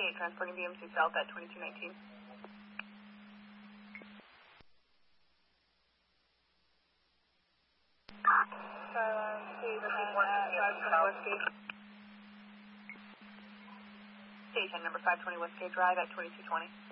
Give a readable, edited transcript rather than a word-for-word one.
transporting BMC South at 2219. Station number 520 Westgate Drive at 2220.